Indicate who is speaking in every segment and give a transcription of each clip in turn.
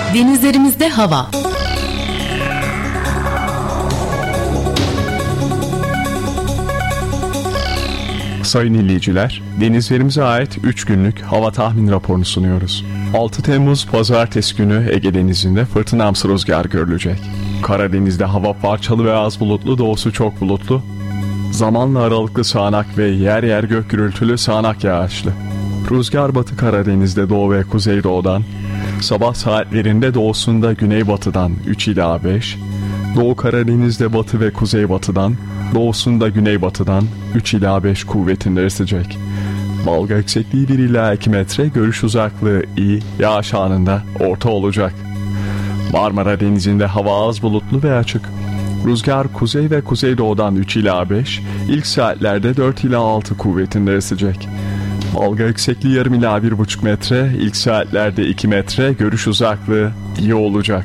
Speaker 1: Denizlerimizde hava.
Speaker 2: Sayın dinleyiciler, denizlerimize ait 3 günlük hava tahmin raporunu sunuyoruz. 6 Temmuz Pazartesi günü Ege Denizi'nde fırtınamsı rüzgar görülecek. Karadeniz'de hava parçalı ve az bulutlu, doğusu çok bulutlu. Zamanla aralıklı sağanak ve yer yer gök gürültülü sağanak yağışlı. Rüzgar Batı Karadeniz'de doğu ve kuzeydoğudan, sabah saatlerinde doğusunda güneybatıdan 3 ila 5, Doğu Karadeniz'de batı ve kuzeybatıdan, doğusunda güneybatıdan 3 ila 5 kuvvetinde esecek. Dalga yüksekliği 1 ila 2 metre, görüş uzaklığı iyi, yağış anında orta olacak. Marmara Denizi'nde hava az bulutlu ve açık. Rüzgar kuzey ve kuzeydoğudan 3 ila 5, ilk saatlerde 4 ila 6 kuvvetinde esecek. Dalga yüksekliği yarım ila 1,5 metre, ilk saatlerde 2 metre, görüş uzaklığı iyi olacak.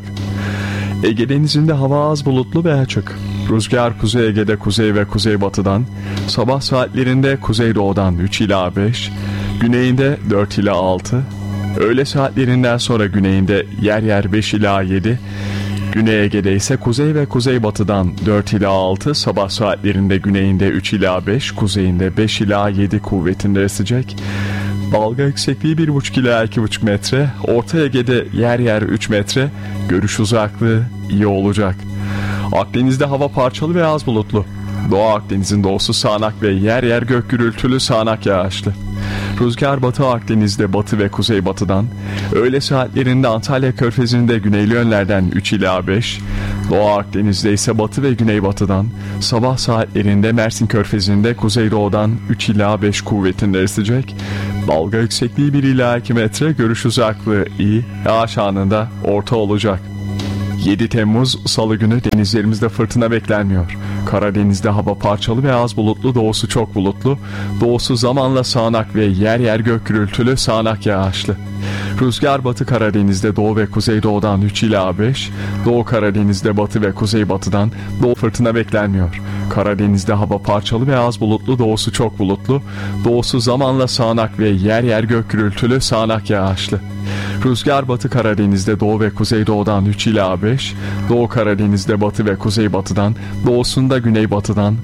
Speaker 2: Ege Denizi'nde hava az bulutlu ve açık. Rüzgar Kuzey Ege'de kuzey ve kuzeybatıdan, sabah saatlerinde kuzeydoğudan 3 ila 5, güneyinde 4 ila 6, öğle saatlerinden sonra güneyinde yer yer 5 ila 7, Güney Ege'de ise kuzey ve kuzeybatıdan 4 ila 6, sabah saatlerinde güneyinde 3 ila 5, kuzeyinde 5 ila 7 kuvvetinde esecek. Dalga yüksekliği 1,5 ila 2,5 metre, Orta Ege'de yer yer 3 metre, görüş uzaklığı iyi olacak. Akdeniz'de hava parçalı ve az bulutlu. Doğu Akdeniz'in doğusu sağanak ve yer yer gök gürültülü sağanak yağışlı. Rüzgar Batı Akdeniz'de batı ve kuzeybatıdan, öğle saatlerinde Antalya Körfezi'nde güneyli yönlerden 3 ila 5, Doğu Akdeniz'de ise batı ve güneybatıdan, sabah saatlerinde Mersin Körfezi'nde kuzeydoğudan 3 ila 5 kuvvetinde esecek. Dalga yüksekliği 1 ila 2 metre, görüş uzaklığı iyi, yağış anında orta olacak. 7 Temmuz Salı günü denizlerimizde fırtına beklenmiyor. Karadeniz'de hava parçalı ve az bulutlu, doğusu çok bulutlu, doğusu zamanla sağanak ve yer yer gök gürültülü sağanak yağışlı. Rüzgar Batı Karadeniz'de doğu ve kuzeydoğudan 3 ila 5, Doğu Karadeniz'de batı ve kuzeybatıdan doğu fırtına beklenmiyor. Karadeniz'de hava parçalı ve az bulutlu, doğusu çok bulutlu, doğusu zamanla sağanak ve yer yer gök gürültülü sağanak yağışlı. Rüzgar Batı Karadeniz'de doğu ve kuzeydoğudan 3 ila 5, Doğu Karadeniz'de batı ve kuzeybatıdan, doğusunda güneybatıdan